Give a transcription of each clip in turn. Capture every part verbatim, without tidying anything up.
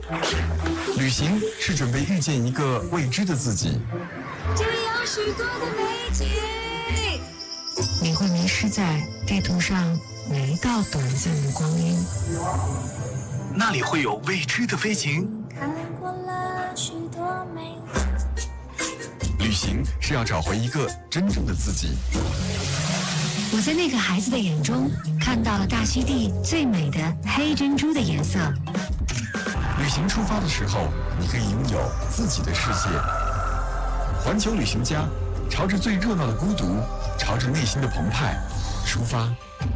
旅行是准备遇见一个未知的自己， 这里有许多的美景， 你会迷失在地图上每一道短暂的光阴。 那里会有未知的飞行。 看过了许多美景。旅行是要找回一个真正的自己。 我在那个孩子的眼中看到了大溪地最美的黑珍珠的颜色。 旅行出发的时候，你可以拥有自己的世界。环球旅行家，朝着最热闹的孤独，朝着内心的澎湃出发。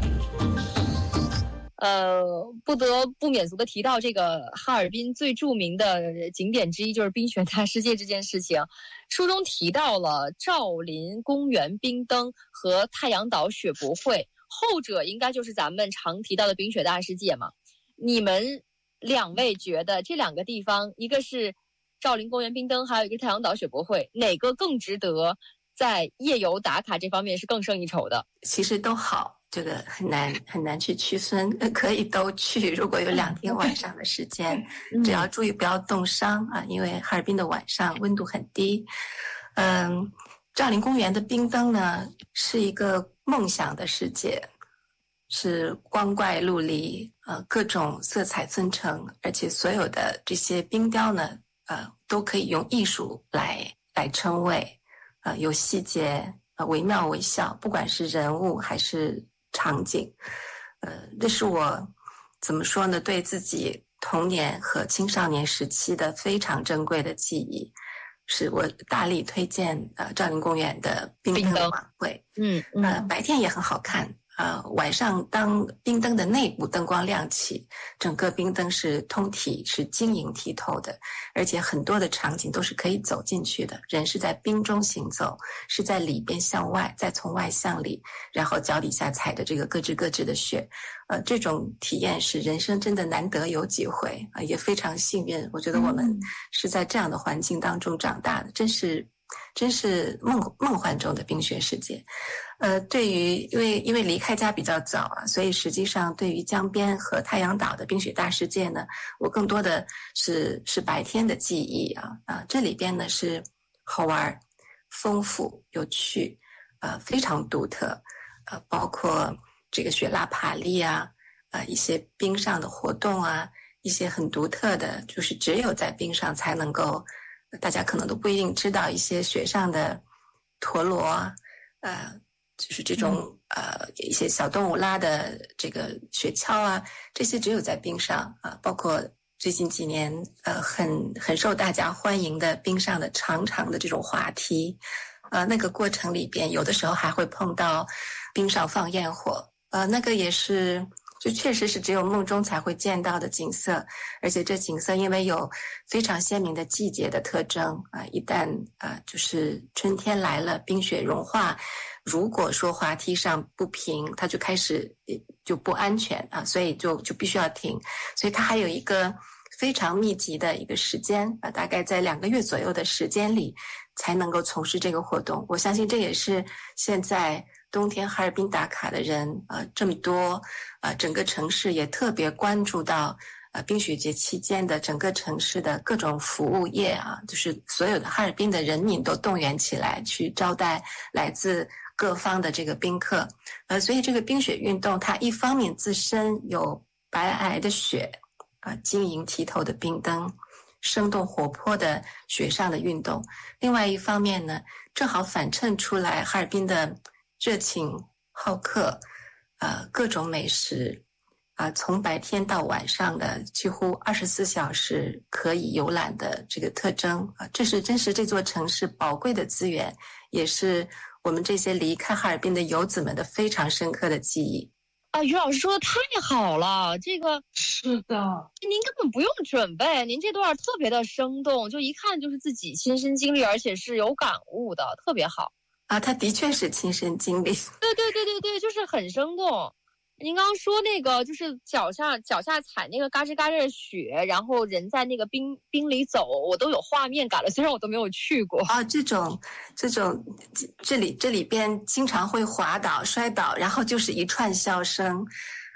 呃，不得不免俗的提到这个哈尔滨最著名的景点之一就是冰雪大世界这件事情。书中提到了兆麟公园冰灯和太阳岛雪博会，后者应该就是咱们常提到的冰雪大世界嘛。你们两位觉得这两个地方，一个是兆麟公园冰灯，还有一个太阳岛雪博会，哪个更值得在夜游打卡这方面是更胜一筹的？ 其实都好。这个很难很难去区分，可以都去。如果有两天晚上的时间，只要注意不要冻伤啊，因为哈尔滨的晚上温度很低。嗯，兆麟公园的冰灯呢，是一个梦想的世界，是光怪陆离，呃，各种色彩纷呈，而且所有的这些冰雕呢，呃，都可以用艺术来来称谓，呃，有细节，呃，惟妙惟肖，不管是人物还是场景，呃，这是我怎么说呢？对自己童年和青少年时期的非常珍贵的记忆，是我大力推荐呃兆麟公园的冰灯晚会。嗯，嗯呃，白天也很好看。呃，晚上当冰灯的内部灯光亮起，整个冰灯是通体是晶莹剔透的，而且很多的场景都是可以走进去的，人是在冰中行走，是在里边向外，再从外向里，然后脚底下踩着这个咯吱咯吱的雪，呃，这种体验是人生真的难得有几回啊、呃，也非常幸运，我觉得我们是在这样的环境当中长大的，真是。真是梦梦幻中的冰雪世界，呃，对于因为因为离开家比较早啊，所以实际上对于江边和太阳岛的冰雪大世界呢，我更多的是是白天的记忆啊啊，这里边呢是好玩、丰富、有趣，呃，非常独特，呃，包括这个雪拉爬犁啊，呃，一些冰上的活动啊，一些很独特的，就是只有在冰上才能够。大家可能都不一定知道一些雪上的陀螺，呃，就是这种呃一些小动物拉的这个雪橇啊，这些只有在冰上啊、呃，包括最近几年呃很很受大家欢迎的冰上的长长的这种滑梯，呃，那个过程里边有的时候还会碰到冰上放焰火，呃，那个也是。就确实是只有梦中才会见到的景色，而且这景色因为有非常鲜明的季节的特征啊、呃，一旦啊、呃、就是春天来了，冰雪融化，如果说滑梯上不平，它就开始就不安全啊，所以就就必须要停，所以它还有一个非常密集的一个时间啊，大概在两个月左右的时间里才能够从事这个活动。我相信这也是现在。冬天哈尔滨打卡的人呃这么多，呃整个城市也特别关注到呃冰雪节期间的整个城市的各种服务业啊，就是所有的哈尔滨的人民都动员起来去招待来自各方的这个宾客，呃所以这个冰雪运动它一方面自身有白皑的雪啊、呃、晶莹剔透的冰灯，生动活泼的雪上的运动，另外一方面呢正好反衬出来哈尔滨的热情好客，呃，各种美食，啊、呃，从白天到晚上的几乎二十四小时可以游览的这个特征啊、呃，这是真是这座城市宝贵的资源，也是我们这些离开哈尔滨的游子们的非常深刻的记忆。 啊，于老师说的太好了，这个是的， 您根本不用准备，您这段特别的生动，就一看就是自己亲身经历，而且是有感悟的，特别好。 啊，他的确是亲身经历。 对对对对对，就是很生动。您刚刚说那个，就是脚下脚下踩那个嘎吱嘎吱的雪，然后人在那个冰冰里走，我都有画面感了。虽然我都没有去过啊，这种这种这里这里边经常会滑倒摔倒，然后就是一串笑声。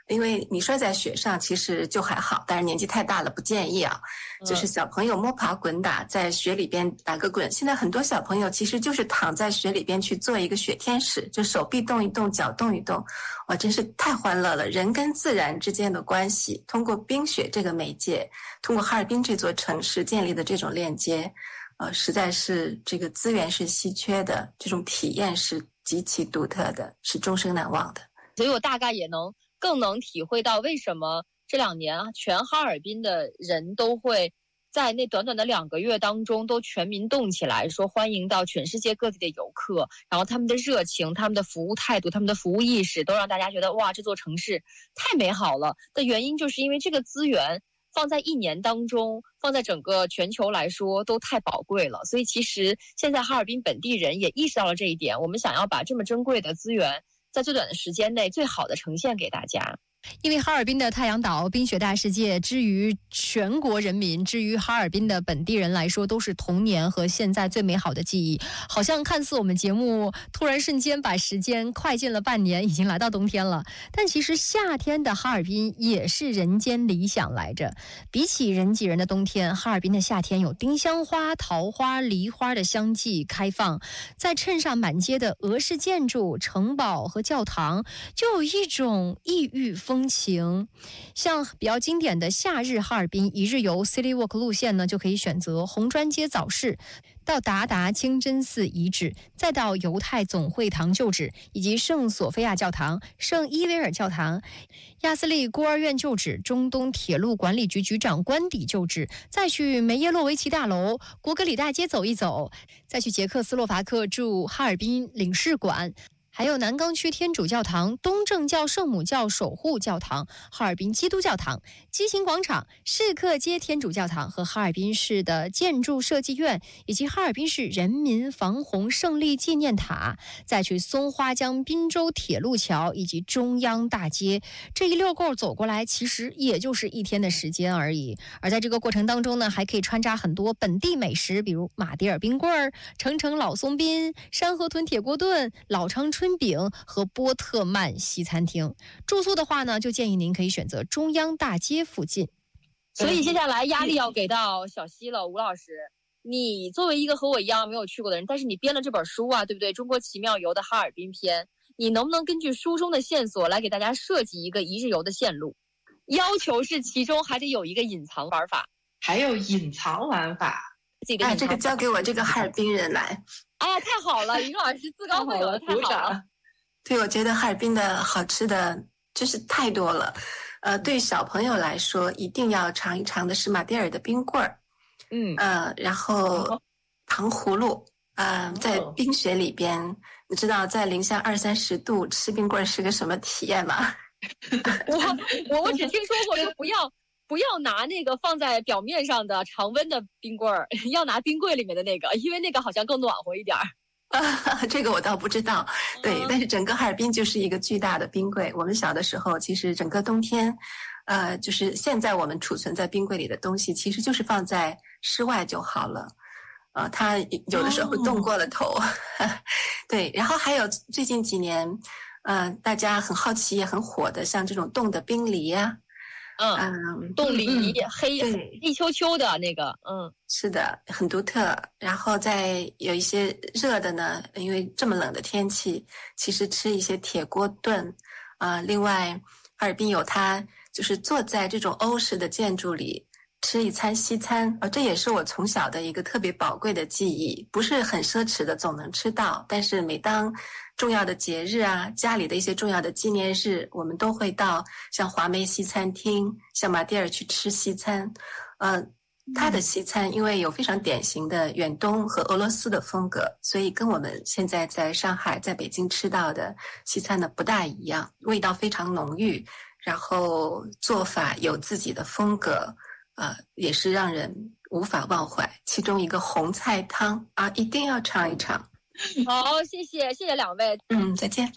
因为你摔在雪上其实就还好，但是年纪太大了不建议啊。就是小朋友摸爬滚打在雪里边打个滚，现在很多小朋友其实就是躺在雪里边去做一个雪天使，就手臂动一动，脚动一动，哇，真是太欢乐了。人跟自然之间的关系，通过冰雪这个媒介，通过哈尔滨这座城市建立的这种链接，呃，实在是这个资源是稀缺的，这种体验是极其独特的，是终生难忘的。 所以我大概也能更能体会到为什么这两年全哈尔滨的人都会在那短短的两个月当中都全民动起来，说欢迎到全世界各地的游客，然后他们的热情、他们的服务态度、他们的服务意识都让大家觉得哇，这座城市太美好了的原因，就是因为这个资源放在一年当中，放在整个全球来说都太宝贵了。所以其实现在哈尔滨本地人也意识到了这一点，我们想要把这么珍贵的资源在最短的时间内最好的呈现给大家。 因为哈尔滨的太阳岛冰雪大世界之于全国人民，之于哈尔滨的本地人来说，都是童年和现在最美好的记忆。好像看似我们节目突然瞬间把时间快进了半年，已经来到冬天了，但其实夏天的哈尔滨也是人间理想来着。比起人挤人的冬天，哈尔滨的夏天有丁香花、桃花、梨花的相继开放，再衬上满街的俄式建筑、城堡和教堂，就有一种异域风风情。像比较经典的夏日哈尔滨一日游 City Walk 路线呢，就可以选择红砖街早市，到达达清真寺遗址，再到犹太总会堂旧址，以及圣索菲亚教堂、圣伊维尔教堂、亚斯利孤儿院旧址、中东铁路管理局局长官邸旧址，再去梅耶洛维奇大楼、国格里大街走一走，再去捷克斯洛伐克驻哈尔滨领事馆，还有南岗区天主教堂、东正教圣母教守护教堂、哈尔滨基督教堂、激情广场、市客街天主教堂和哈尔滨市的建筑设计院，以及哈尔滨市人民防洪胜利纪念塔，再去松花江滨州铁路桥以及中央大街。这一溜够走过来，其实也就是一天的时间而已。而在这个过程当中呢，还可以穿插很多本地美食，比如马迭尔冰棍儿、成城老松斌、山河屯铁锅炖、老长春春饼和波特曼西餐厅。住宿的话呢，就建议您可以选择中央大街附近。 所以接下来压力要给到小溪了，吴老师，你作为一个和我一样没有去过的人，但是你编了这本书啊，对不对？中国奇妙游的哈尔滨篇，你能不能根据书中的线索来给大家设计一个一日游的线路？要求是其中还得有一个隐藏玩法， 还有隐藏玩法。 啊，这个交给我这个哈尔滨人来。 哎呀，太好了，于老师自告奋勇的，太好了。 对，我觉得哈尔滨的好吃的就是太多了。呃，对小朋友来说，一定要尝一尝的是马迭尔的冰棍儿。 嗯， 呃，然后糖葫芦，呃，在冰雪里边，你知道在零下二三十度吃冰棍儿是个什么体验吗？ 我我我只听说过说不要。不要拿那个放在表面上的常温的冰棍儿，要拿冰柜里面的那个，因为那个好像更暖和一点儿。 啊，这个我倒不知道。对， 嗯、 但是整个哈尔滨就是一个巨大的冰柜。我们小的时候，其实整个冬天，呃，就是现在我们储存在冰柜里的东西，其实就是放在室外就好了。呃，它有的时候会冻过了头。哦、对，然后还有最近几年，呃，大家很好奇也很火的，像这种冻的冰梨呀、 啊。嗯，冻梨、嗯、黑黑秋秋的那个，嗯， 是的，很独特。然后再有一些热的呢，因为这么冷的天气，其实吃一些铁锅炖。啊、呃，另外，哈尔滨有它就是坐在这种欧式的建筑里吃一餐西餐，啊、呃，这也是我从小的一个特别宝贵的记忆，不是很奢侈的，总能吃到。但是每当重要的节日啊，家里的一些重要的纪念日，我们都会到像华梅西餐厅、像马迭尔去吃西餐。呃，它的西餐因为有非常典型的远东和俄罗斯的风格，所以跟我们现在在上海、在北京吃到的西餐呢不大一样，味道非常浓郁，然后做法有自己的风格，呃，也是让人无法忘怀。其中一个红菜汤啊，一定要尝一尝。 好，谢谢，谢谢两位。 嗯，再见。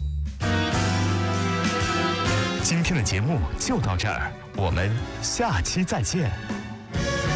今天的节目就到这儿，我们下期再见。